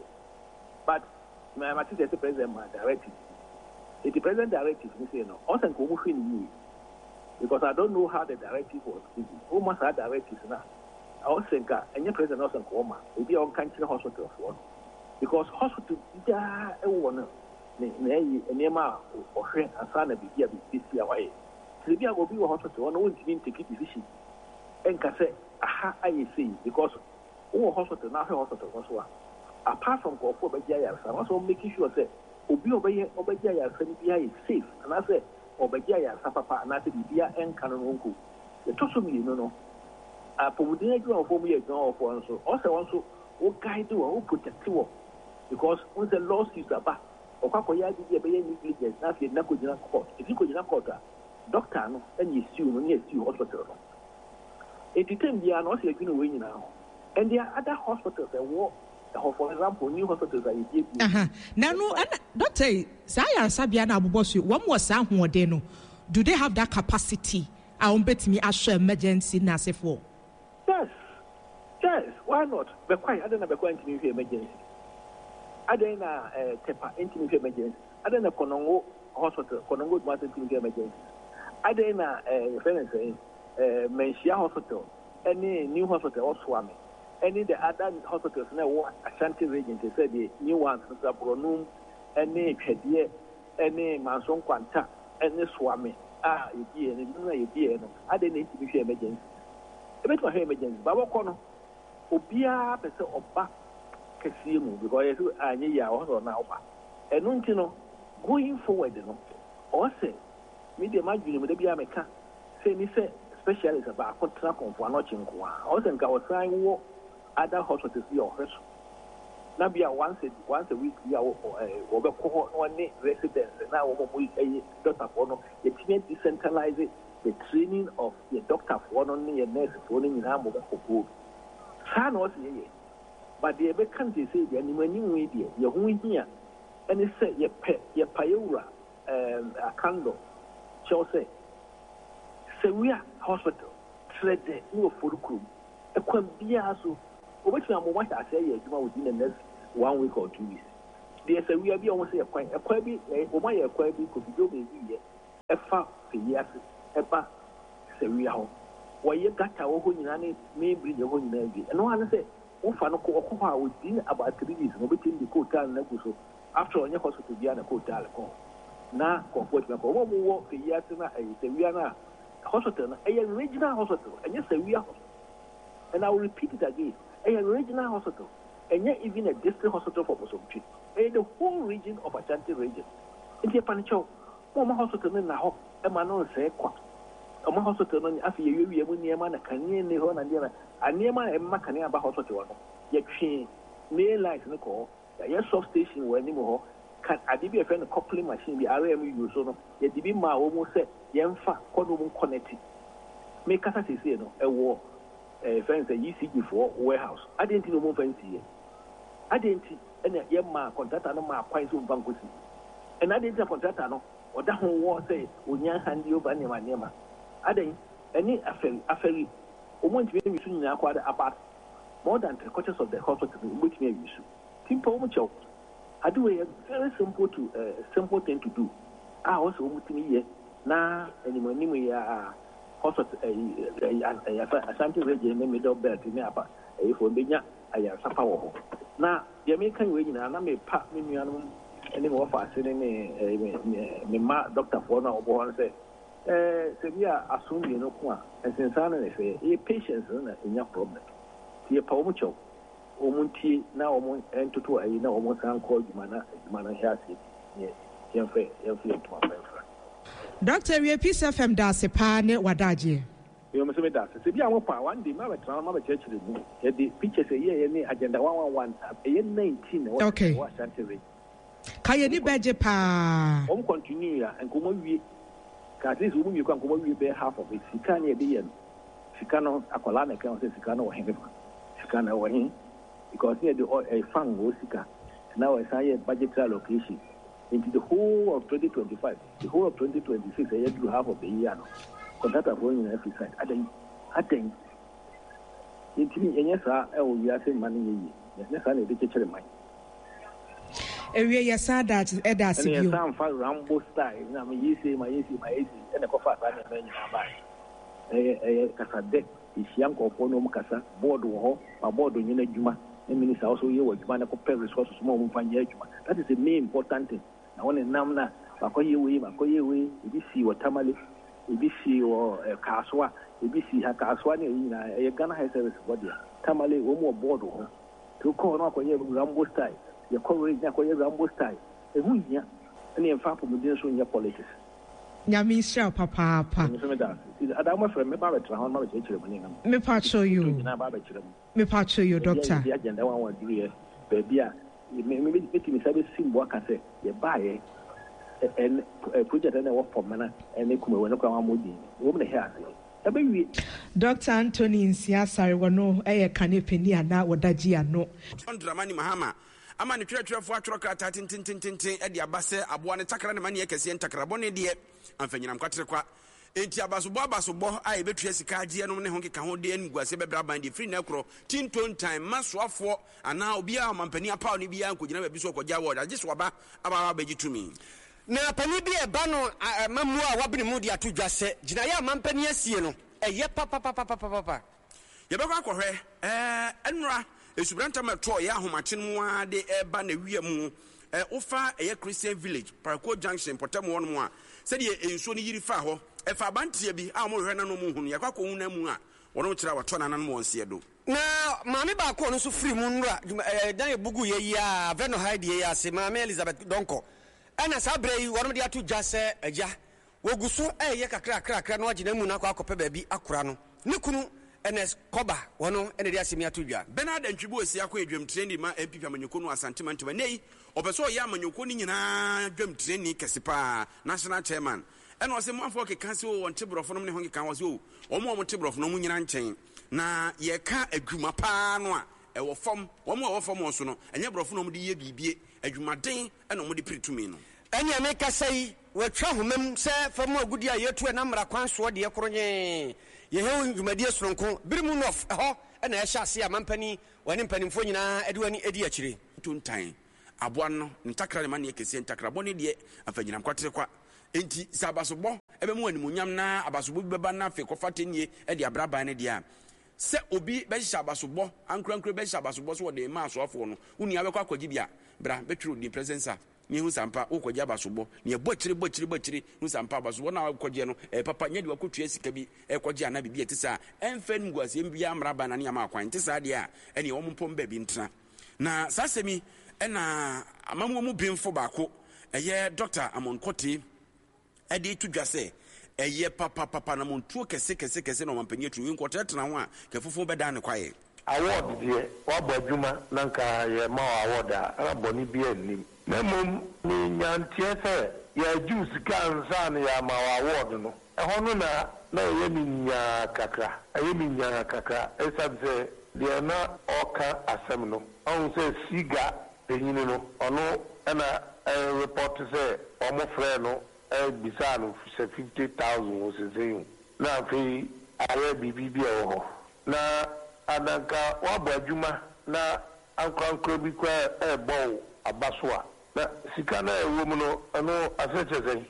but my mati the president ma directive the president directive ni say no o san ko mu hwe ni because I don't know how the directive was o ma sa directive na o san ka enye president o san ko ma obi on country hospital for because hospital da e wo no na yi enema ohwe asana bibia bibisi awaye bibia go bi wo hospital no won timi take decision enka say aha aye say because wo hospital na hwe hospital so apart from go for begia ya sa so making sure say obi obeye obegia ya sa bibia is safe and I say obegia ya sa papa na say bibia enka no nko e to so mi no no a pomudin adu of omo ye gan of one so o say one so o guide wo o protect wo because when the lawsuits about okwa ya di be negligence na fi na ko jina court if you ko jina court doctor no and you sue no you sue hospital no it depends dia no say you we nyina and there are other hospitals that work for example new hospitals that you aha na no doctor say ya sabia na abobosu wo mo sa hoode no do they have that capacity a on betimi assure emergency na sefo yes yes why not be quite I don't know be quite emergency Adena uh, Tepa intimate emergency. Adena Konongo Hospital, Konongo intimate emergency. Adena uh, friends saying uh, Menshia Hospital, any new hospital or Swami, any the other hospitals now Ashanti region. They said the new ones, Zabronum, any Pedie, any Manson Quanta, any Swami. Ah, you dear, you dear, Adena intimate emergency. A bit of emergency. Baba Kono, Obia, Pesa Oba. Because I knew you also now. And you know, going forward, you know, or say, media imagine with the Biamica, say, me say, specialists about contract for watching one. Also, I was trying war other hospitals your hospital. Now, be a once once a week, we are over one residents, and now we a doctor for no, the team decentralize the training of the doctor for no ne nurse for no nyina mo ko ko sa na o se ye but the be kan say say the ni we die ye ho hia ene say ye pe ye payura um akando show say Sewia hospital trade no for ku e kwam bia so obetumi amoma ta say ye adwuma within the next one week or two weeks there Sewia bi o say e kwan e kwa bi o ma ye kwa bi ko video be bi ye e fa feya e ba Sewia ho wo ye gata wo ho nyina ne me bridge ho nyina bi e no ane say wo fa no ko ko ha within about three weeks no betimi the hotel na ku so after onye hospital bia na hotel ko na comfort na ko wo mo wo feya na e Sewia na hospital, a regional hospital, and yes, a real hospital. And I will repeat it again, a regional hospital, and yet even a district hospital for Mosomchi, and the whole region of Ashanti region. In the Panicho, Mama Hospital in Naho, a man on say quack. A man hospital on Afia, you will near man, a Canyon, Nihon, and Yama, and near my Macania hospital. Yet she near like the call, a yes substation where anymore. Can I be a friend of coupling machine the R M U so no yet be my almost said Yemfa Kodum connected. Make us say no a war a fence a E C before warehouse. I didn't know more fancy. I didn't and a Yemma contractor no my quite soon banquet. And I didn't contractor no or that whole war say when young hand you by Nema Nema. I didn't any affair affair won't be soon acquired about more than three quarters of the hospital which may use. Simple mucho. I do a very simple to uh, simple thing to do. I also want to me na anyone me uh hospital a something region middle belt me apa e for benya aya sapa wo na ye me kan we nyina na me pa me nuanom ene mo fa ase ne me me ma doctor for na obo han say eh se bia asum bi no ko a ensensa na fe e patients na enya problem tie pa wo cho omunti na omun entutu ayi na omun san ko juma na juma na hiase ye yemfe yemfe to afenfa Doctor we Peace F M da se pa ne wadaje yo me se me da se bia wo pa one day ma be tran ma be church le mu ye di pictures ye ye ni agenda one one one ye nineteen wa wa santere ka ye ni beje pa om continue ya enkomo wie ka at least wo mu wie enkomo wie be half of it sika ne be ye sika no akola na kan se sika no wo hen sika na wo hen because here the a fund was now I say budgetary allocation into the whole of twenty twenty-five, the whole of twenty twenty-six, I had to half of the year. Contractor going in every side. I think, I think, it's me, and yes, I will be asking money. Yes, I need to check my. Area yes, that Edas, and some far Rambo style. I mean, you see my easy, my easy, and a coffee, and then I buy a Casadec is young or Pono Casa, board or board on Juma. The minister also here was going to compare resources more than that is the main important thing. I want to namna Bakoye way, Bakoye way, if you see what Tamale, if you see or Kaswa, if you see Hakaswa in a Ghana High Service body, Tamale, one more board to call Nakoye Rambo style, your coverage Nakoye Rambo style, a Wuya, and in fact, in your politics. Nyami sha papa papa. Adama friend me ba betra ho ma be chire mo ninam. Me pa cho you. Me pa cho you doctor. The agenda one one do baby a me me me me sabe simbo aka say ye ba ye en project na wo form na en kuma wo no kwa amodi. Wo me here ase. E be wi. Doctor Anthony Nsiasare wono e ye kanepeni ana wodaji ano. Dramani Mahama ama ne twetwefo atworo krata tintintintin e de abase aboa ne takra ne mane ekese ntakrabo ne de amfanyinam kwatere kwa enti abasobo abasobo a e betua sika ade no ne ho keka ho de anguase bebra band free na kro tinton time masoafo ana obi a mampani apaw ne bia nkogina ba bi so kogya word agyeso waba aba ba gitumi na pani bi e ba no mamu a wabene mu de atodwase gina ya mampani asie no eye papa papa papa papa ye be kwa kohwe eh enura esubranta metro ya ahomache no ade eba na wie mu eh ofa eye Christian Village Parako Junction Potamo no mu a se de enso ni yiri fa ho e fa bantia bi a mo hwe na no mu hunu yakwa ko hunu mu a wono kira wato na nan mo onse do na maame ba ko no so free mu nura dan ebugu ye ya veno hide ye ya se maame Elizabeth Donko ana sabre yi wono de atu dwase agya woguso eye kakra kakra kakra no agina mu na kwa akopɛ ba bi akora no ne kunu Ns Koba wono ene dia semi atodwa Bernard Ntwibo osi akwa edwam training ma M P amanyoko no asantema ntema nei obeso ya amanyoko ni nyina dwam training kese pa national chairman ɛna ɔsɛ mo afɔ keka sɛ o wɔnte borɔfo no ne ho keka wɔ sɛ o ɔmo ɔmo te borɔfo no mu nyina nkyɛn na yɛka adwuma paa no a ɛwɔ fam ɔmo a ɛwɔ fam ɔso no ɛnyɛ borɔfo no ɔmo de yɛ bibie adwumaden ɛna ɔmo de piri tumi no ɛne ame kasa yi wɔatwa homam sɛ fam agudi a yɛtu na mmara kwan soɔ deɛ koro nye yɛhɛ dwumadie soronko bere mu nɔf ɛhɔ ɛna ɛhyɛ ase a mampani wɔne mpanimfoɔ nyinaa ɛde wani ɛdi akyire tontan aboa no ntakra ne ma ne kɛseɛ ntakrabɔ ne deɛ afanyinam kwatere kwa enti sɛ abasobɔ ɛbɛmu animonyam na abasobɔ bi bɛba na afei kɔfa tenie ɛde abraban ne deɛ a sɛ obi bɛhyehyɛ abasobɔ ankorankora bɛhyɛ abasobɔ so wɔde ma asoafoɔ no woni abɛkɔ akɔgye bi a bra bɛtwerɛ di presence a ne hu sampa wokɔgye abasobɔ ne ɛbɔ kyire bɔ kyire bɔ kyire hu sampa abasobɔ na wakɔgye no ɛ papa nyɛ de wakɔtua sika bi ɛkɔgye ana biribi ɛte saa ɛmfa no nguasɛm bi amraba na ne ama akwan te saa deɛ a ɛne wɔn mpɔm baabi ntena na saa sɛmi ɛna amamuo mu bemfo baako ɛyɛ Doctor Amonkote ɛde to dwa sɛ ɛyɛ papa papa na montuo kɛse kɛse kɛse na ɔmampani atu nkɔtɛtena ho a kɛfofo bɛda ne kwaeɛ award deɛ wabɔ adwuma na nka yɛ ma wɔ award a abɔ ne bi anim na mmom ne nyanteɛ sɛ yɛagyew sika ansa ne yɛama wɔ award no ɛhɔ no na na ɛyɛ me nyaa kakra ɛyɛ me nyaa kakra ɛsiane sɛ deɛ na ɔka asɛm no ɔhu sɛ siga panyini no ɔno ɛna report sɛ ɔmo frɛ no bisa no sɛ fifty thousand wɔ sesei na afei ayɛ biribi bi a ɛwɔ hɔ na adanka wabɔ adwuma na ankorankora bi kora ɛɛbɔ wo aba so a na sika no ɛwɔ mu no ɛno asɛkyɛ sɛn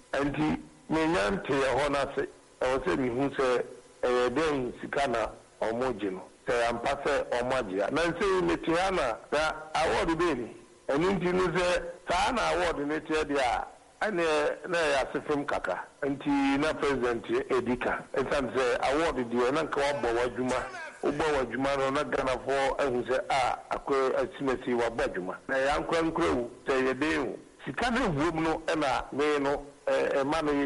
nti menya nteɛ hɔ no ase ɛwɔ sɛ mehu sɛ ɛyɛ dɛn sika na ɔmo gye no sɛ ampa sɛ ɔmo agye a na nsɛ mete ha na na awɔde bɛni ɛno nti no sɛ saa na awɔde no teɛ deɛ a ɛne na yɛ asefem kaka nti na president edika ɛsan sɛ award deɛ na nka wabɔ w'adwuma wobɔ w'adwuma no na ghanafoɔ ahu sɛ a akɔ asimasi wabɔ adwuma na yɛ ankora nkora wu sɛ yɛden wo sika no huom no ɛna me no ɛma no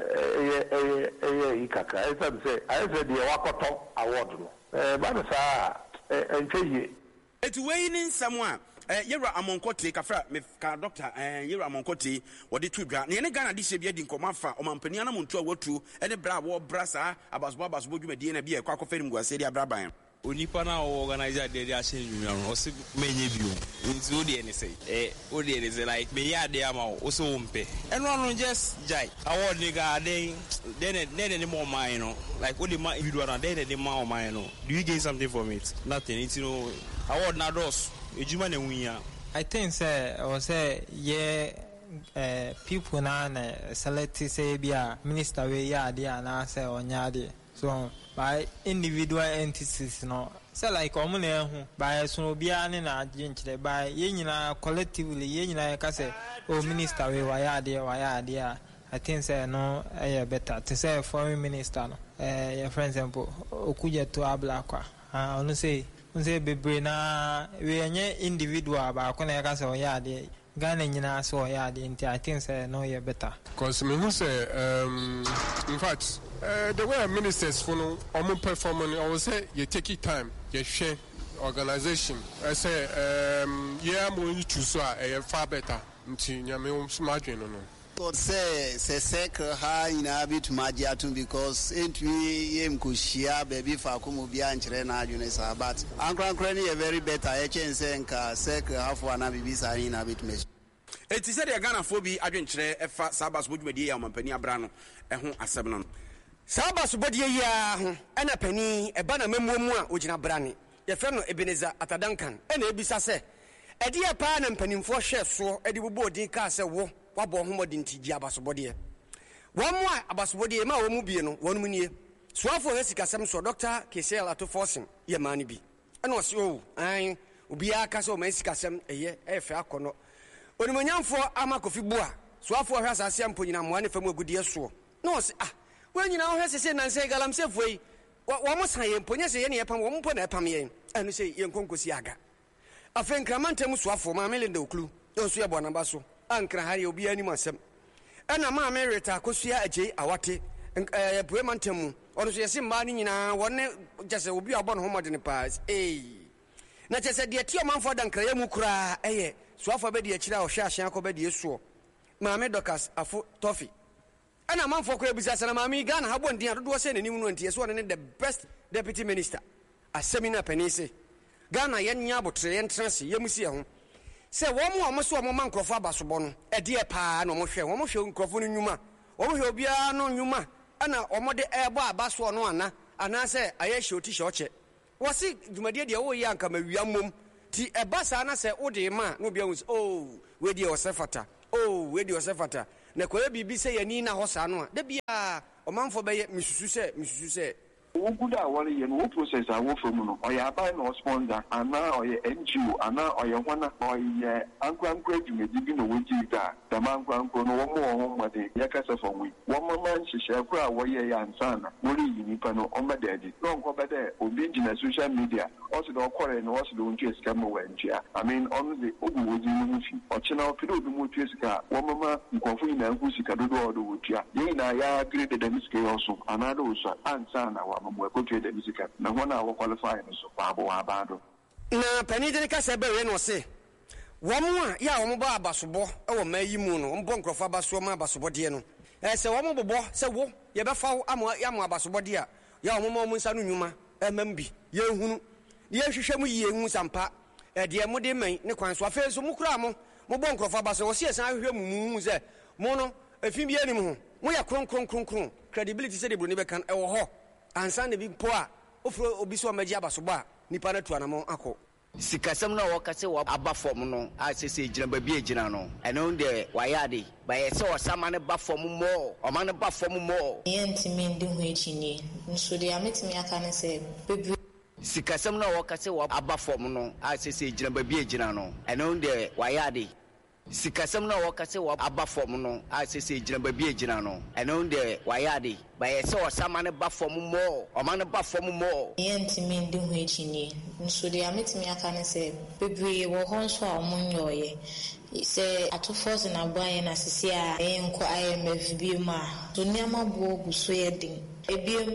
ɛyɛ ɛyɛ yi kakra ɛsan sɛ ayɛ sɛ deɛ wakɔtɔ award no ɛba no saa ɛntwa yie ɛti wei ne nsɛm a Yɛwura Amonkote kafra me ka doctor eh Yɛwura Amonkote wɔde to dwa na yɛne Ghana de hyɛ bi adi nkɔmɔ afa ɔmampani na monto a watu ɛne bra wɔ bra saa abasobo abasobo dwumadie na bi ɛkɔ akɔfa nim guase de abraban onipa na o organizer de de ahyɛ nwunwa no ɔse menye bio nti o de ne sɛ eh o de ne sɛ like me ya de ama o so wompe ɛno no just jai award ni ga den den den ne mo man no like o de ma individual na den de ma o man no do you gain something from it nothing it you know award na dos ejuma na nwunya I think say or say yeah uh, people na na select say be a minister we ya de na say onya de so by individual entities no say like omo na ehu by so bia ne na agyenkyere by ye nyina collectively ye nyina ka say o minister we wa ya de wa ya de I think say no eh better to say foreign minister no eh your for example okuje to ablakwa ah onu say unse bebre na we enye individual ba ko na ka say o ya de Ghana nyina so o ya de nti I think say no ye better because me who say um in fact uh, the way ministers for no omo performance I will say you take it time you share organization I say um yeah mo choose so e far better nti nyame smart no no say say secret ha ina bit magiatum because entwi yem kushia baby fa komo bia nkyere na adwene sa but ankran kran ye very better e chen say nka secret half one na bibi sa ina bit mesh eti se de Ghana fo bi adwenkyere efa sabas bodwumadi ya mampani abra no eho asem no sabas bodie ya ho ena pani eba na mamuamu a ogina brane ye fe no Ebeneza Atadankan ena ebisa se ede ye pa na mpanimfo hwe so ede bobo odin ka se wo wabɔ homɔde ntigi abasobɔdeɛ wɔn mu a abasobɔdeɛ ma wɔn mu bie no wɔn mu nie soafo hɛ sikasɛm so Doctor Kesel Ato Forcing yɛ maa no bi ɛna ɔse o an obiara ka sɛ ɔma sikasɛm ɛyɛ ɛyɛ fɛ akɔ no onimonyamfoɔ ama Kofi Boa soafo hɛ asase ampo nyina mmoa ne fam agudie soɔ na ɔse ah wɔn nyina hɛ sese nansɛ galamsɛfoɔ yi wɔn mo san yɛn mponye sɛ yɛn ne yɛpam wɔn mpo na ɛpam yɛn ɛno sɛ yɛn konkosi aga afei nkramantam soafo ma Melinda Okulu ɔso yɛ bɔ namba so ankra hari obi ani masem ena ma America akosua agye awate eh buemantam mu ono so yesi mma ni nyina wonne jese obi abɔ no homode ne pass eh na jese de tie manfo da nkra yamu kura eye so afa be de akira o hwe ahye akɔ be de esuo ma me Dokas afo Tofi ana manfo kora bisa sana mami Ghana ha bon dia dodo se nanim no antie so ne the best deputy minister asemina penise Ghana yenya abotre yentrase yemusi ho se wo mo o mo so mo man krofo abasobɔ no e de paa na mo hwɛ wo mo hwɛ krofo no nyuma wo mo hwɛ obia no nyuma ana o mo de ebo abaso no ana ana se aye hye oti hye oche wo se dwumade de wo yi anka mawia mom ti eba sa na se wo de ma no bia wo oh we de osefata oh we de osefata na kwa bibi se yani na ho sa no a da bia o manfo be misusu se misusu se wo guda wale yen wo process a wo from no o ya ba no sponsor ana o ye N G O ana o ye hona o ye ankwa ankwa dwumedi bi no wo ji da da mankwa ankwa no wo mo ho made ya kasa fo wi wo mo man hihye kura wo ye ya ansana wo ri yi nipa no o madadi no nko be de obi gina social media o se do kore no o se do ntwe sika mo wa ntia I mean on the ogu wo ji no fi o chena o pede obi mo twe sika wo mama nkofo ina nku sika dodo o do wo tia ye na ya grade the sika yo so ana do so ansana wa mo ekotwe de music na hona wo qualify no so baabo wa baado na pani de ka se be we no se wo mo a ya wo mo ba abasobɔ e wo mayi mu no mbo nkrofo abaso ma abasobɔ de no e se wo mo bobɔ se wo ye be fa amo ya mo abasobɔ de a ya wo mo mo nsa no nyuma e mambi ye hunu ye hwehwɛ mu ye hu sampa e de mo de man ne kwan so afa so mu kura mo mo bo nkrofo abaso wo se san hwehwɛ mu mu se mo no afim bi anim ho mo ya kron kron kron kron credibility se de bro ne be kan e wo ho ansa ne bi po a ofro obi so maji abasobɔ a nipa na tuana mo akɔ sikasɛm na wɔka sɛ wɔ aba fam no a sɛ sɛ gyina baabi a gyina no ɛno de wayɛ ade bayɛ sɛ ɔsama ne ba fam mmɔ ɔma ne ba fam mmɔ yɛntimi ndi ho akyi nie nso deɛ ametumi aka ne sɛ bebree sikasɛm na wɔka sɛ wɔ aba fam no a sɛ sɛ gyina baabi a gyina no ɛno de wayɛ ade sikasɛm na wɔka sɛ wɔ aba fam no a sɛ sɛ gyina baabi a gyina no ɛno de wayɛ ade bayɛ sɛ ɔsama ne ba fam mmɔ ɔma ne ba fam mmɔ yɛntimi ndi ho akyi nie nso deɛ ametumi aka ne sɛ bebree wɔ hɔ nso a ɔmo nyɔɔyɛ sɛ atofo se na ban na sisi a ɛnkɔ I M F bi ma so nneɛma bo gu so yɛ den ebiem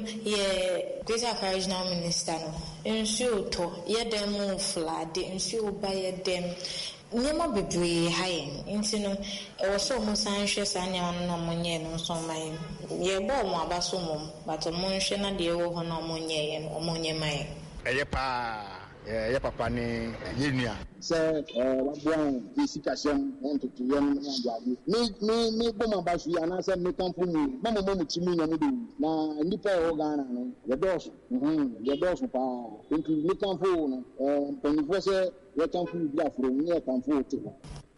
yɛ Greater Accra Regional Minister no nsuo tɔ yɛ dɛm mu flade nsuo ba yɛ dɛm nneɛma bebree ha yɛn nti no ɛwɔ sɛ ɔmo san hwɛ saa nneɛma no na ɔmo nyɛ no nso ma yɛn yɛbɔ ɔmo aba so mmom but ɔmo nhwɛ na deɛ ɛwɔ hɔ na ɔmo nyɛ yɛn ɔmo nyɛ ma yɛn ɛyɛ paa ɛyɛ papa ne yɛ nua sɛ waboa de sikasɛm ntotoyɛ no ho adeade me me me bɔ ma ba so yi anaasɛ mekamfo mu ma mama mu ti mu nya mu de na nnipa a ɛwɔ Ghana no yɛdɔɔso yɛdɔɔso paa nti mekamfo no mpanyinfoɔ sɛ yɛkamfo bi aforo ne yɛkamfo te hɔ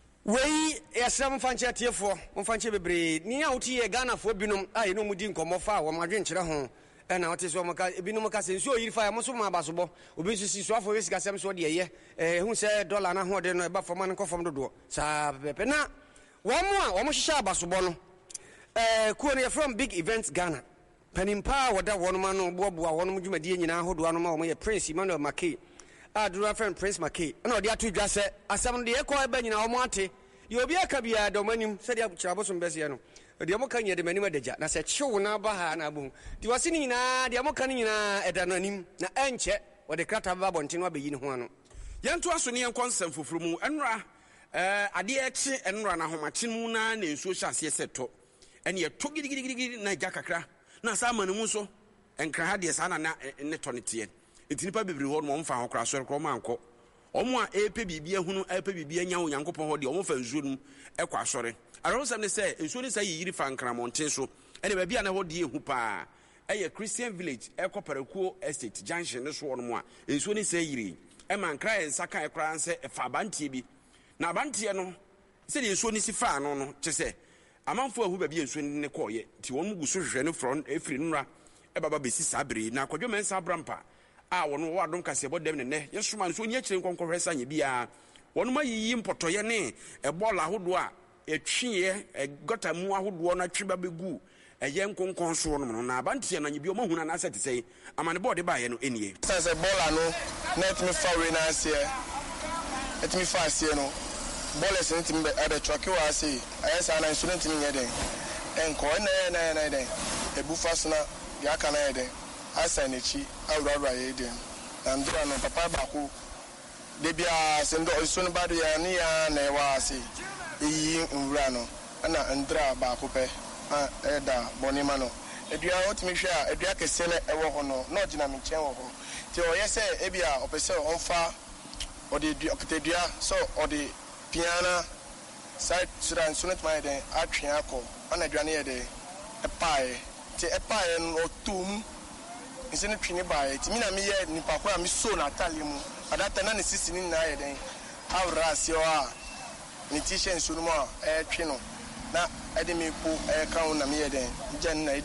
wei yɛsrɛ mo fankyɛ tiefoɔ mo fankyɛ bebree ni a wote yɛ Ghanafoɔ binom a yɛne mu di nkɔmmɔ fa a wɔn adwenkyerɛ ho ɛna wote so maka ebinom ka sɛ nsuo yiri fa mo so ma abasobɔ obi nso si soafo wesi kasɛm so de yɛ eh hu sɛ dollar na ho de no ɛba fam na nkɔfam dodo saa pepe na wɔn mo a wɔn hyehyɛ abasobɔ no eh kuo no yɛ from Big Events Ghana panimpa wɔda wɔn ma no boaboa wɔn mo dwumadie nyinaa hodoa no ma wɔn yɛ Prince Emmanuel Mackey a dura friend Prince Mackey ɛna ɔde ato dwa sɛ asɛm no de ɛkɔ ɛba nyinaa wɔn ate yɛ obi aka bia dɔm anim sɛ de akyerɛ abosom bɛseɛ no de mo kan yɛ de manim adagya na sɛ kyew na ba ha na abu di wase ni nyinaa de mo kan nyinaa ɛda no anim na ɛnkyɛ wɔde krata ba bɔnten no abeyi ne ho ano yɛnto aso ne yɛnkɔ nsɛm foforo mu ɛnora eh adeɛ ɛkye ɛnora na homakye mu na na nsuo hyɛ aseɛ sɛ tɔ ɛne yɛtɔ gidigidigidi na agya kakra na saa ma ne mu so ɛnkra ha deɛ saa na na ne tɔ ne teɛ ɛti nipa bebree hɔ no ɔmfa ho kora sɔre korɔ ma ankɔ ɔmo a ɛpɛ biribi ahunu ɛpɛ biribi anya wo Nyankopɔn hɔ deɛ ɔmo fa nsuo no ɛkɔ asɔre arɔsɛm ne sɛ nsuo ne sɛ yiyiri fa nkramonten so ɛne baabi a na hɔ die hu paa ɛyɛ Christian Village ɛkɔ Parakuo Estate Junction ne soɔ no mu a nsuo ne sɛ yiri ɛma nkra yɛ nsa kan ɛkora sɛ ɛfa abanteɛ bi na abanteɛ no sɛdeɛ nsuo ne si faa no no kyɛ sɛ amanfoɔ ahu baabi a nsuo ne kɔɔyɛ nti wɔn mu gu so hwehwɛ no frɔ ɛfiri nnora ɛbaba bɛsi saa bere na akwadwo mɛnsa abrampa a wɔn wɔ adom kaseɛbɔ dɛm ne nɛ yɛsoma nsuo nyɛ kyerɛ nkɔnkɔhwɛ sa nyɛ biara wɔn ma yiyi mpɔtɔyɛ ne ɛbɔɔla ahodoɔ a ɛtweɛ gɔta mu ahodoɔ no atwe ba bɛgu ɛyɛ nkonkɔn soɔ no na abanteɛ no nyɛ bi ɔma hunu anaasɛ te sɛ amane bɔɔde baayɛ no ɛnie sɛ sɛ bɔɔla no na ɛtumi fa wei no aseɛ ɛtumi fa aseɛ no bɔɔlɛs no tumi ɛbɛtwɔke wɔ ase ɛyɛ saa na nsuo no ntumi nyɛ dɛn ɛnkɔ ɛna ɛyɛ na ɛyɛ na ɛyɛ dɛn ɛbu fa so na deɛ aka na ɛyɛ dɛn asa n'akyi awurawura yɛ dɛn na ndora no papa baako de bia sɛ ndɔ nsuo no ba do yɛ ne yɛ na ɛwɔ ase eyi nwura no ɛna ndra baako pɛ a ɛda bɔnema no edua otimi hwɛ a edua kɛse no ɛwɔ hɔ no na ɔgyina me nkyɛn wɔ hɔ nti ɔyɛ sɛ ebi a ɔpɛ sɛ ɔmfa ɔde dua ɔketadua so ɔde piana side sura nso no tuma yɛ dɛn atwe akɔ ɔna edua no yɛ dɛn ɛpaeɛ nti ɛpaeɛ no ɔtɔm nse no twe ne baeɛ nti mi na meyɛ nipa koro a meso n'ataleɛ mu adata na ne sisi ne nyinaa yɛ dɛn awura aseɛ hɔ a ne ti hyɛ nsuo no mu a ɛtwe no na ɛde me po ɛka ho na meyɛ dɛn gya no na